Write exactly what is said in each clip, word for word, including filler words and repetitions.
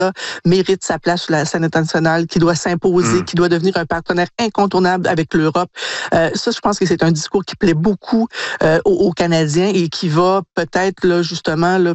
mérite sa place sur la scène internationale, qui doit s'imposer, mmh. qui doit devenir un partenaire incontournable avec l'Europe. Euh, ça, je pense que c'est un discours qui plaît beaucoup euh, aux, aux Canadiens et qui va peut-être, là, justement, là,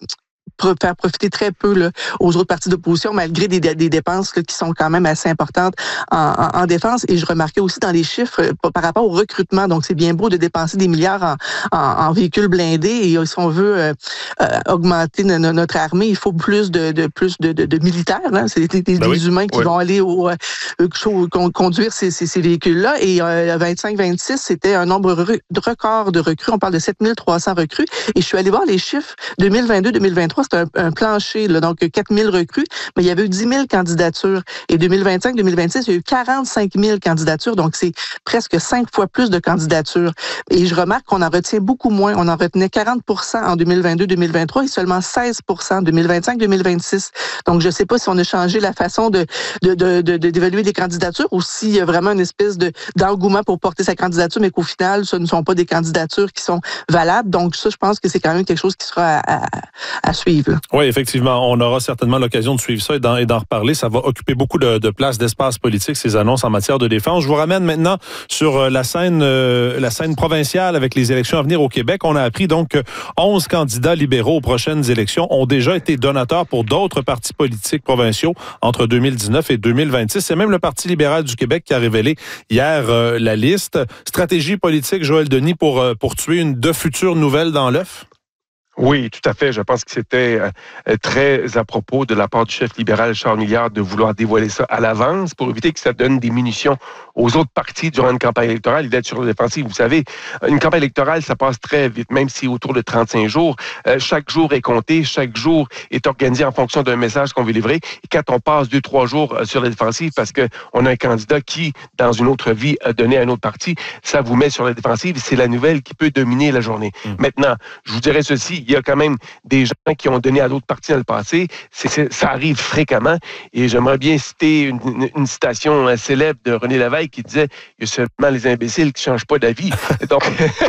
faire profiter très peu là, aux autres partis d'opposition, malgré des, des dépenses là, qui sont quand même assez importantes en, en, en défense. Et je remarquais aussi dans les chiffres euh, par rapport au recrutement. Donc, c'est bien beau de dépenser des milliards en, en, en véhicules blindés. Et euh, si on veut euh, euh, augmenter no, no, notre armée, il faut plus de, de plus de, de, de militaires. Hein. C'est des, des, ben des oui. humains qui oui. vont aller au, euh, conduire ces, ces, ces véhicules-là. Et euh, vingt-cinq vingt-six, c'était un nombre re- record de recrues. On parle de sept mille trois cents recrues. Et je suis allée voir les chiffres deux mille vingt-deux deux mille vingt-trois. C'est un, un plancher, là, donc quatre mille recrues, mais il y avait eu dix mille candidatures. Et deux mille vingt-cinq deux mille vingt-six, il y a eu quarante-cinq mille candidatures, donc c'est presque cinq fois plus de candidatures. Et je remarque qu'on en retient beaucoup moins. On en retenait quarante pour cent en deux mille vingt-deux deux mille vingt-trois et seulement seize pour cent en deux mille vingt-cinq deux mille vingt-six. Donc, je ne sais pas si on a changé la façon de, de, de, de, d'évaluer les candidatures ou s'il y a vraiment une espèce de, d'engouement pour porter sa candidature, mais qu'au final, ce ne sont pas des candidatures qui sont valables. Donc, ça, je pense que c'est quand même quelque chose qui sera à, à, à suivre. Oui, effectivement. On aura certainement l'occasion de suivre ça et d'en, et d'en reparler. Ça va occuper beaucoup de, de place, d'espace politique, ces annonces en matière de défense. Je vous ramène maintenant sur la scène, euh, la scène provinciale avec les élections à venir au Québec. On a appris donc que onze candidats libéraux aux prochaines élections ont déjà été donateurs pour d'autres partis politiques provinciaux entre deux mille dix-neuf et deux mille vingt-six. C'est même le Parti libéral du Québec qui a révélé hier euh, la liste. Stratégie politique, Joël Denis, pour, euh, pour tuer une de futures nouvelles dans l'œuf? Oui, tout à fait. Je pense que c'était euh, très à propos de la part du chef libéral Charles Milliard de vouloir dévoiler ça à l'avance pour éviter que ça donne des munitions aux autres partis durant une campagne électorale. Il est sur la défensive. Vous savez, une campagne électorale, ça passe très vite, même si autour de trente-cinq jours. Euh, chaque jour est compté, chaque jour est organisé en fonction d'un message qu'on veut livrer. Et quand on passe deux, trois jours sur la défensive parce qu'on a un candidat qui, dans une autre vie, a donné à un autre parti, ça vous met sur la défensive. C'est la nouvelle qui peut dominer la journée. Mmh. Maintenant, je vous dirais ceci, il y a quand même des gens qui ont donné à d'autres partis dans le passé. C'est, c'est, ça arrive fréquemment. Et j'aimerais bien citer une, une, une citation célèbre de René Lévesque qui disait « Il y a seulement les imbéciles qui ne changent pas d'avis. » Donc,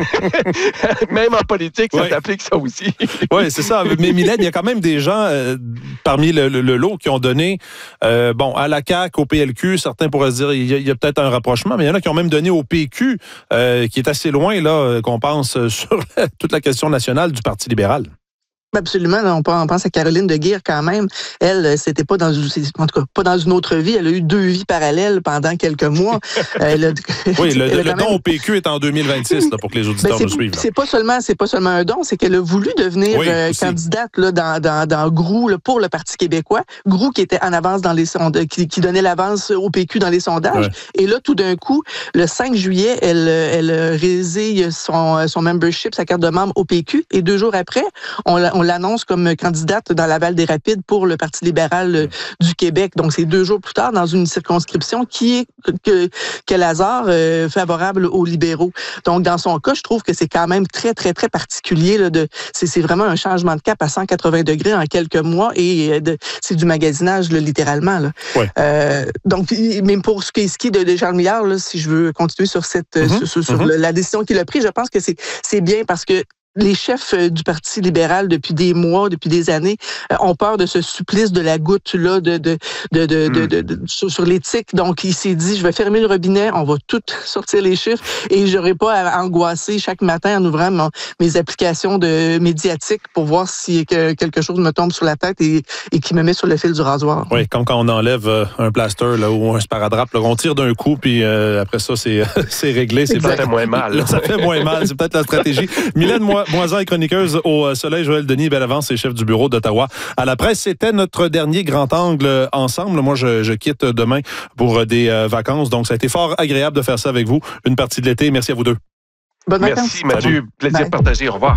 même en politique, ça ouais. s'applique ça aussi. Oui, c'est ça. Mais Mylène, il y a quand même des gens euh, parmi le, le, le lot qui ont donné euh, bon, à la C A Q, au P L Q. Certains pourraient se dire il y a, il y a peut-être un rapprochement, mais il y en a qui ont même donné au P Q, euh, qui est assez loin là qu'on pense sur la, toute la question nationale du Parti libéral. Absolument. On pense à Caroline de Guire quand même. Elle, c'était pas dans, en tout cas, pas dans une autre vie. Elle a eu deux vies parallèles pendant quelques mois. Elle a, oui, le, le don même... au P Q est en deux mille vingt-six, là, pour que les auditeurs ben nous suivent. Là. C'est pas seulement, c'est pas seulement un don, c'est qu'elle a voulu devenir oui, euh, candidate là, dans, dans, dans G R O U là, pour le Parti québécois. G R O U qui était en avance dans les sondages, qui, qui donnait l'avance au P Q dans les sondages. Ouais. Et là, tout d'un coup, le cinq juillet, elle, elle résille son, son membership, sa carte de membre au P Q. Et deux jours après, on, on l'annonce comme candidate dans Laval-des-Rapides pour le Parti libéral euh, du Québec. Donc, c'est deux jours plus tard dans une circonscription qui est, que, quel hasard, euh, favorable aux libéraux. Donc, dans son cas, je trouve que c'est quand même très, très, très particulier. Là, de, c'est, c'est vraiment un changement de cap à cent quatre-vingts degrés en quelques mois et de, c'est du magasinage, là, littéralement. Là. Ouais. Euh, donc, même pour ce qui est, ce qui est de, de Charles Milliard, là, si je veux continuer sur cette mm-hmm. sur, sur mm-hmm. le, la décision qu'il a prise, je pense que c'est, c'est bien parce que les chefs du Parti libéral depuis des mois, depuis des années, euh, ont peur de ce supplice de la goutte là, de de de de, mm. de, de, de sur, sur l'éthique. Donc, il s'est dit, je vais fermer le robinet, on va tout sortir les chiffres et j'aurai pas à angoisser chaque matin en ouvrant mon, mes applications de médiatiques pour voir si que, quelque chose me tombe sur la tête et, et qui me met sur le fil du rasoir. Oui, comme quand on enlève euh, un plaster là, ou un sparadrap, là, on tire d'un coup puis euh, après ça c'est c'est réglé. C'est ça fait moins mal. Là, ça fait moins mal. C'est peut-être la stratégie. Mylène, moi. Moisan est chroniqueuse au Soleil. Joël Denis, belle avance, et chef du bureau d'Ottawa à la presse. C'était notre dernier grand angle ensemble. Moi, je, je quitte demain pour des euh, vacances. Donc, ça a été fort agréable de faire ça avec vous. Une partie de l'été. Merci à vous deux. Bonne vacances. Merci, Mathieu. Plaisir Bye. partagé. Au revoir.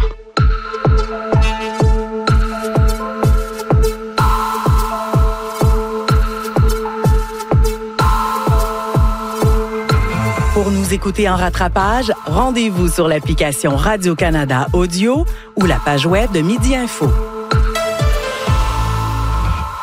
Pour nous écouter en rattrapage, rendez-vous sur l'application Radio-Canada Audio ou la page web de Midi Info.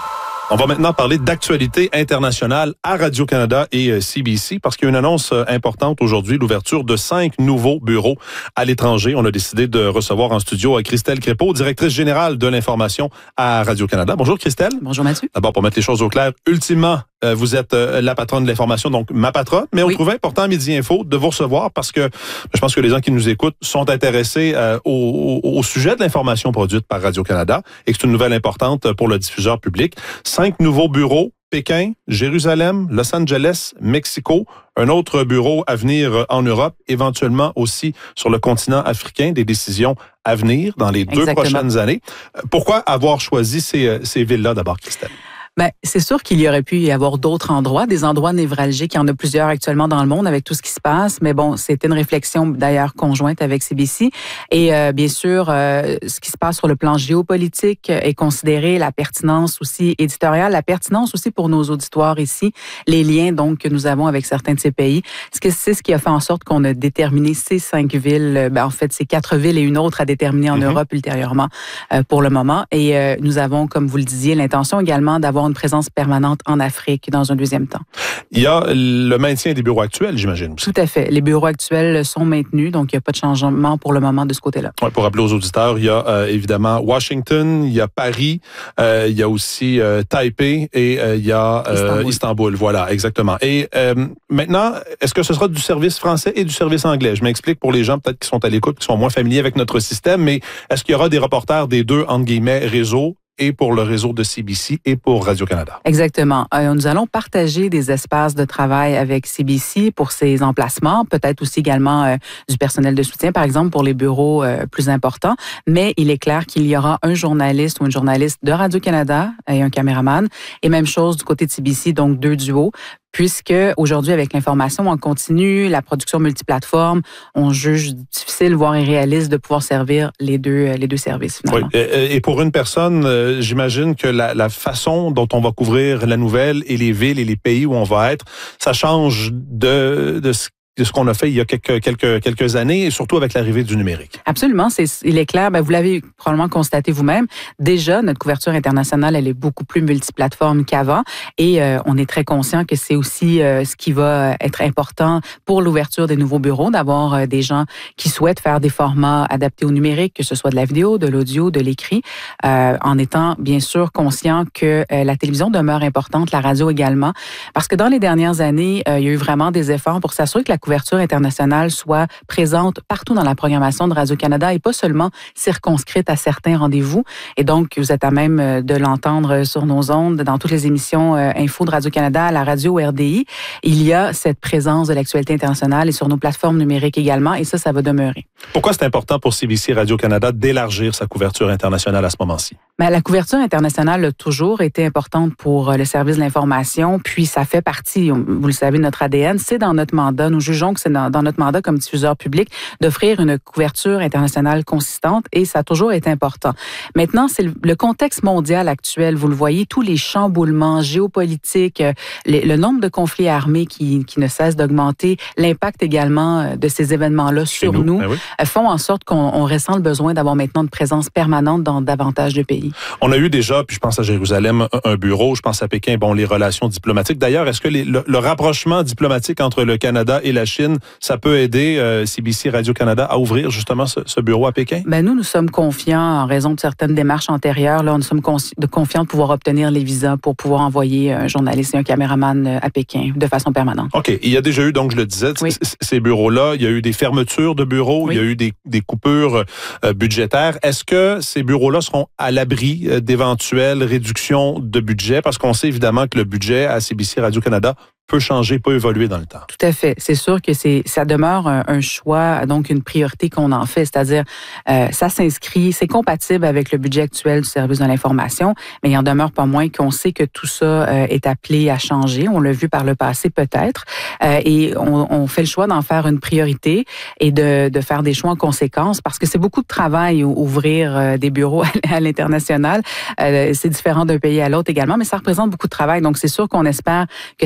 On va maintenant parler d'actualité internationale à Radio-Canada et C B C parce qu'il y a une annonce importante aujourd'hui, l'ouverture de cinq nouveaux bureaux à l'étranger. On a décidé de recevoir en studio Christelle Crépeau, directrice générale de l'information à Radio-Canada. Bonjour Christelle. Bonjour Mathieu. D'abord, pour mettre les choses au clair, ultimement, vous êtes la patronne de l'information, donc ma patronne, mais on oui. trouvait important à Midi Info de vous recevoir parce que je pense que les gens qui nous écoutent sont intéressés euh, au, au, au sujet de l'information produite par Radio-Canada et que c'est une nouvelle importante pour le diffuseur public. Cinq nouveaux bureaux, Pékin, Jérusalem, Los Angeles, Mexico, un autre bureau à venir en Europe, éventuellement aussi sur le continent africain, des décisions à venir dans les deux Exactement. prochaines années. Pourquoi avoir choisi ces, ces villes-là d'abord, Christelle? Ben, c'est sûr qu'il y aurait pu y avoir d'autres endroits, des endroits névralgiques. Il y en a plusieurs actuellement dans le monde avec tout ce qui se passe. Mais bon, c'était une réflexion d'ailleurs conjointe avec C B C. Et euh, bien sûr, euh, ce qui se passe sur le plan géopolitique est considéré, la pertinence aussi éditoriale, la pertinence aussi pour nos auditoires ici, les liens donc que nous avons avec certains de ces pays. C'est ce qui a fait en sorte qu'on a déterminé ces cinq villes, ben, en fait, ces quatre villes et une autre à déterminer en mm-hmm. Europe ultérieurement euh, pour le moment. Et euh, nous avons, comme vous le disiez, l'intention également d'avoir une présence permanente en Afrique dans un deuxième temps. Il y a le maintien des bureaux actuels, j'imagine. Tout à fait. Les bureaux actuels sont maintenus, donc il n'y a pas de changement pour le moment de ce côté-là. Ouais, pour rappeler aux auditeurs, il y a euh, évidemment Washington, il y a Paris, euh, il y a aussi euh, Taipei et euh, il y a euh, Istanbul. Istanbul. Voilà, exactement. Et euh, maintenant, est-ce que ce sera du service français et du service anglais? Je m'explique pour les gens peut-être qui sont à l'écoute, qui sont moins familiers avec notre système, mais est-ce qu'il y aura des reporters des deux, entre guillemets, réseaux et pour le réseau de C B C et pour Radio-Canada? Exactement. Euh, nous allons partager des espaces de travail avec C B C pour ses emplacements, peut-être aussi également euh, du personnel de soutien, par exemple, pour les bureaux euh, plus importants. Mais il est clair qu'il y aura un journaliste ou une journaliste de Radio-Canada et un caméraman. Et même chose du côté de C B C, donc deux duos. Puisque aujourd'hui, avec l'information en continu, la production multiplateforme, on juge difficile, voire irréaliste, de pouvoir servir les deux, les deux services, finalement. Oui. Et pour une personne, j'imagine que la, la façon dont on va couvrir la nouvelle et les villes et les pays où on va être, ça change de, de ce de ce qu'on a fait il y a quelques, quelques, quelques années, et surtout avec l'arrivée du numérique. Absolument. C'est, il est clair, ben vous l'avez probablement constaté vous-même, déjà, notre couverture internationale, elle est beaucoup plus multiplateforme qu'avant, et euh, on est très conscient que c'est aussi euh, ce qui va être important pour l'ouverture des nouveaux bureaux, d'avoir euh, des gens qui souhaitent faire des formats adaptés au numérique, que ce soit de la vidéo, de l'audio, de l'écrit, euh, en étant bien sûr conscient que euh, la télévision demeure importante, la radio également, parce que dans les dernières années, euh, il y a eu vraiment des efforts pour s'assurer que la couverture internationale soit présente partout dans la programmation de Radio-Canada et pas seulement circonscrite à certains rendez-vous. Et donc, vous êtes à même de l'entendre sur nos ondes, dans toutes les émissions euh, info de Radio-Canada, à la radio R D I. Il y a cette présence de l'actualité internationale et sur nos plateformes numériques également, et ça, ça va demeurer. Pourquoi c'est important pour C B C Radio-Canada d'élargir sa couverture internationale à ce moment-ci? Bien, la couverture internationale a toujours été importante pour le service de l'information, puis ça fait partie, vous le savez, de notre A D N. C'est dans notre mandat, nous jugeons que c'est dans, dans notre mandat comme diffuseur public d'offrir une couverture internationale consistante, et ça a toujours été important. Maintenant, c'est le, le contexte mondial actuel, vous le voyez, tous les chamboulements géopolitiques, les, le nombre de conflits armés qui, qui ne cesse d'augmenter, l'impact également de ces événements-là Chez sur nous, nous ben oui. font en sorte qu'on on ressent le besoin d'avoir maintenant une présence permanente dans davantage de pays. On a eu déjà, puis je pense à Jérusalem, un bureau, je pense à Pékin, bon, les relations diplomatiques. D'ailleurs, est-ce que les, le, le rapprochement diplomatique entre le Canada et la Chine, ça peut aider euh, C B C Radio-Canada à ouvrir justement ce, ce bureau à Pékin? Ben nous, nous sommes confiants en raison de certaines démarches antérieures. Là, nous sommes consci- de confiants de pouvoir obtenir les visas pour pouvoir envoyer un journaliste et un caméraman à Pékin de façon permanente. OK. Il y a déjà eu, donc je le disais, oui. c- ces bureaux-là, il y a eu des fermetures de bureaux, oui. il y a eu des, des coupures euh, budgétaires. Est-ce que ces bureaux-là seront à l'abri d'éventuelles réductions de budget? Parce qu'on sait évidemment que le budget à C B C Radio-Canada peut changer, peut évoluer dans le temps. Tout à fait. C'est sûr que c'est, ça demeure un, un choix, donc une priorité qu'on en fait, c'est-à-dire euh, ça s'inscrit, c'est compatible avec le budget actuel du service de l'information, mais il en demeure pas moins qu'on sait que tout ça euh, est appelé à changer. On l'a vu par le passé peut-être, euh, et on, on fait le choix d'en faire une priorité et de, de faire des choix en conséquence, parce que c'est beaucoup de travail ouvrir euh, des bureaux à, à l'international. Euh, c'est différent d'un pays à l'autre également, mais ça représente beaucoup de travail. Donc c'est sûr qu'on espère que ça s'inscrit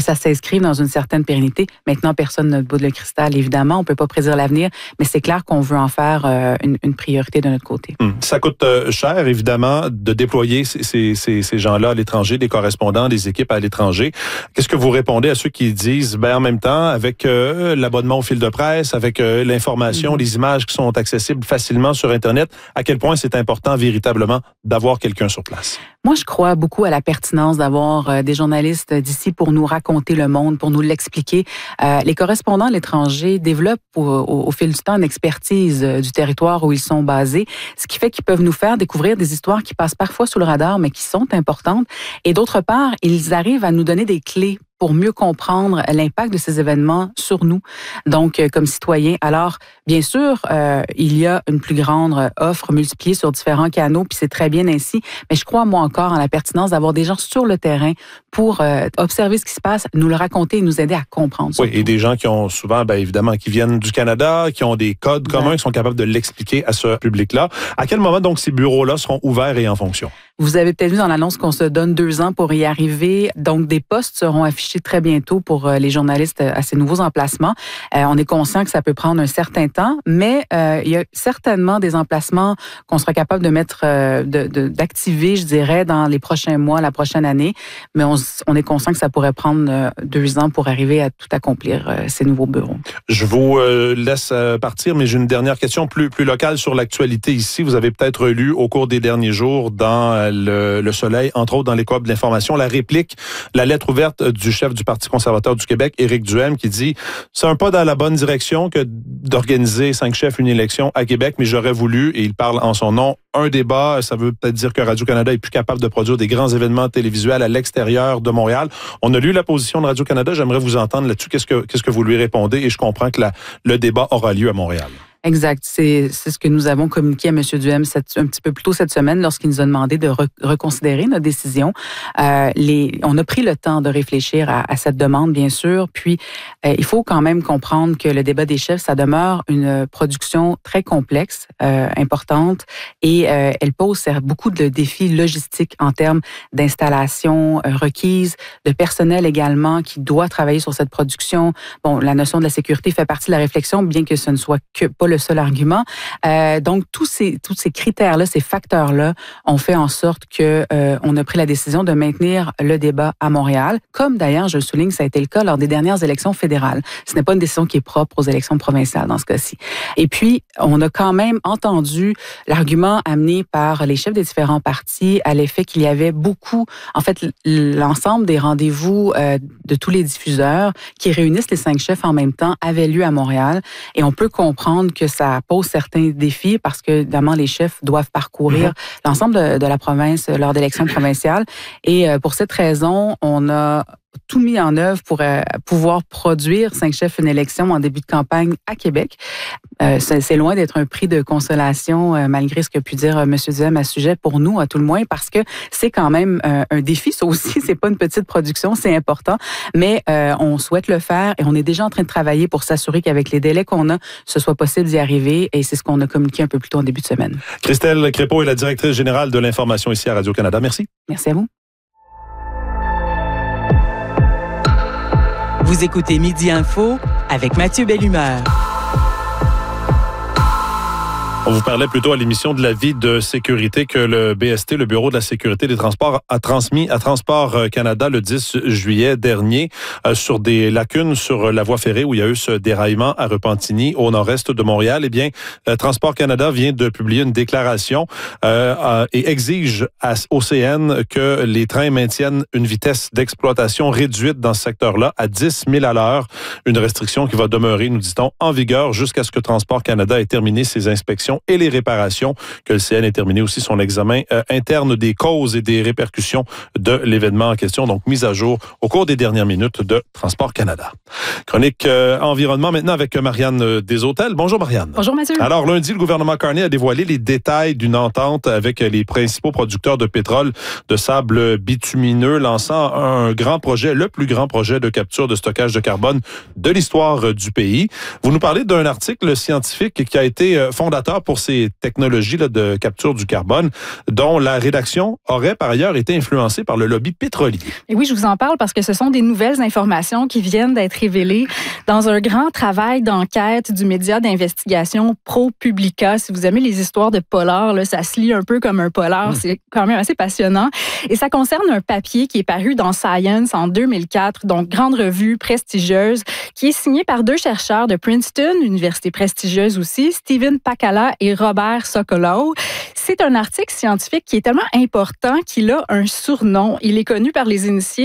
s'inscrivent dans une certaine pérennité. Maintenant, personne n'a de boule de cristal, évidemment. On ne peut pas prédire l'avenir, mais c'est clair qu'on veut en faire euh, une, une priorité de notre côté. Hum. Ça coûte euh, cher, évidemment, de déployer ces, ces, ces, ces gens-là à l'étranger, des correspondants, des équipes à l'étranger. Qu'est-ce que vous répondez à ceux qui disent, ben en même temps, avec euh, l'abonnement au fil de presse, avec euh, l'information, mm-hmm. les images qui sont accessibles facilement sur Internet, à quel point c'est important véritablement d'avoir quelqu'un sur place? Moi, je crois beaucoup à la pertinence d'avoir euh, des journalistes d'ici pour nous raconter le monde, pour nous l'expliquer. Euh, les correspondants à l'étranger développent au, au, au fil du temps une expertise euh, du territoire où ils sont basés, ce qui fait qu'ils peuvent nous faire découvrir des histoires qui passent parfois sous le radar, mais qui sont importantes. Et d'autre part, ils arrivent à nous donner des clés pour mieux comprendre l'impact de ces événements sur nous, donc euh, comme citoyens. Alors, bien sûr, euh, il y a une plus grande offre multipliée sur différents canaux, puis c'est très bien ainsi, mais je crois, moi encore, en la pertinence d'avoir des gens sur le terrain pour euh, observer ce qui se passe, nous le raconter et nous aider à comprendre. Oui, et des gens qui ont souvent, bien évidemment, qui viennent du Canada, qui ont des codes ouais. communs, qui sont capables de l'expliquer à ce public-là. À quel moment, donc, ces bureaux-là seront ouverts et en fonction? Vous avez peut-être vu dans l'annonce qu'on se donne deux ans pour y arriver. Donc, des postes seront affichés très bientôt pour les journalistes à ces nouveaux emplacements. Euh, on est conscient que ça peut prendre un certain temps, mais euh, il y a certainement des emplacements qu'on sera capable de mettre, euh, de, de, d'activer, je dirais, dans les prochains mois, la prochaine année. Mais on, on est conscient que ça pourrait prendre euh, deux ans pour arriver à tout accomplir, euh, ces nouveaux bureaux. Je vous euh, laisse partir, mais j'ai une dernière question plus, plus locale sur l'actualité ici. Vous avez peut-être lu au cours des derniers jours dans le, le Soleil, entre autres dans les coop de l'information, la réplique, la lettre ouverte du chef du Parti conservateur du Québec, Éric Duhem, qui dit « C'est un pas dans la bonne direction que d'organiser cinq chefs une élection à Québec, mais j'aurais voulu, et il parle en son nom, un débat. Ça veut peut-être dire que Radio-Canada est plus capable de produire des grands événements télévisuels à l'extérieur de Montréal. » On a lu la position de Radio-Canada. J'aimerais vous entendre là-dessus. Qu'est-ce que, qu'est-ce que vous lui répondez? Et je comprends que la, le débat aura lieu à Montréal. Exact. C'est, c'est ce que nous avons communiqué à M. Duhem cette, un petit peu plus tôt cette semaine lorsqu'il nous a demandé de re, reconsidérer notre décision. Euh, les, on a pris le temps de réfléchir à, à cette demande, bien sûr. Puis, euh, il faut quand même comprendre que le débat des chefs, ça demeure une production très complexe, euh, importante, et euh, elle pose beaucoup de défis logistiques en termes d'installation euh, requise, de personnel également qui doit travailler sur cette production. Bon, la notion de la sécurité fait partie de la réflexion, bien que ce ne soit que pas le seul argument. Euh, donc, tous ces, tous ces critères-là, ces facteurs-là ont fait en sorte que euh, on a pris la décision de maintenir le débat à Montréal, comme d'ailleurs, je le souligne, ça a été le cas lors des dernières élections fédérales. Ce n'est pas une décision qui est propre aux élections provinciales dans ce cas-ci. Et puis, on a quand même entendu l'argument amené par les chefs des différents partis à l'effet qu'il y avait beaucoup, en fait, l'ensemble des rendez-vous euh, de tous les diffuseurs qui réunissent les cinq chefs en même temps avaient lieu à Montréal. Et on peut comprendre que ça pose certains défis parce que, évidemment, les chefs doivent parcourir mm-hmm. l'ensemble de, de la province lors d'élections provinciales. Et euh, pour cette raison, on a tout mis en œuvre pour euh, pouvoir produire cinq chefs une élection en début de campagne à Québec. Euh, c'est, c'est loin d'être un prix de consolation, euh, malgré ce que pu dire euh, M. Duhem à ce sujet, pour nous, à tout le moins, parce que c'est quand même euh, un défi. Ça aussi, c'est pas une petite production, c'est important, mais euh, on souhaite le faire et on est déjà en train de travailler pour s'assurer qu'avec les délais qu'on a, ce soit possible d'y arriver, et c'est ce qu'on a communiqué un peu plus tôt en début de semaine. Christelle Crépeau est la directrice générale de l'information ici à Radio-Canada. Merci. Merci à vous. Vous écoutez Midi Info avec Mathieu Bellumeur. On vous parlait plutôt à l'émission de l'avis de sécurité que le B S T, le Bureau de la sécurité des transports, a transmis à Transport Canada le dix juillet dernier euh, sur des lacunes sur la voie ferrée où il y a eu ce déraillement à Repentigny, au nord-est de Montréal. Eh bien, euh, Transport Canada vient de publier une déclaration euh, euh, et exige à, au C N que les trains maintiennent une vitesse d'exploitation réduite dans ce secteur-là à dix milles à l'heure. Une restriction qui va demeurer, nous dit-on, en vigueur jusqu'à ce que Transport Canada ait terminé ses inspections et les réparations, que le C N ait terminé aussi son examen euh, interne des causes et des répercussions de l'événement en question, donc mise à jour au cours des dernières minutes de Transport Canada. Chronique euh, environnement maintenant avec Marianne Deshôtels. Bonjour Marianne. Bonjour Mathieu. Alors lundi, le gouvernement Carney a dévoilé les détails d'une entente avec les principaux producteurs de pétrole de sable bitumineux, lançant un grand projet, le plus grand projet de capture de stockage de carbone de l'histoire du pays. Vous nous parlez d'un article scientifique qui a été fondateur pour ces technologies là, de capture du carbone, dont la rédaction aurait par ailleurs été influencée par le lobby pétrolier. Et oui, je vous en parle parce que ce sont des nouvelles informations qui viennent d'être révélées dans un grand travail d'enquête du média d'investigation ProPublica. Si vous aimez les histoires de polar, là, ça se lit un peu comme un polar. Mmh. C'est quand même assez passionnant. Et ça concerne un papier qui est paru dans Science en deux mille quatre, donc grande revue prestigieuse, qui est signé par deux chercheurs de Princeton, université prestigieuse aussi, Steven Pacala et Robert Sokolow. C'est un article scientifique qui est tellement important qu'il a un surnom. Il est connu par les initiés